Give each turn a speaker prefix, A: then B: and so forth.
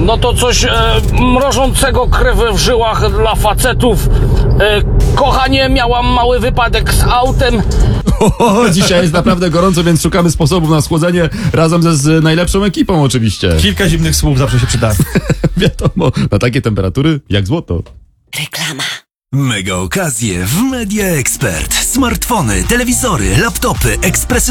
A: No to coś mrożącego krew w żyłach dla facetów. Kochanie, miałam mały wypadek z autem.
B: Dzisiaj jest naprawdę gorąco, więc szukamy sposobów na schłodzenie razem z najlepszą ekipą oczywiście.
C: Kilka zimnych słów zawsze się przyda.
B: Wiadomo, na takie temperatury jak złoto.
D: Reklama.
E: Mega okazje w Media Expert. Smartfony, telewizory, laptopy, ekspresy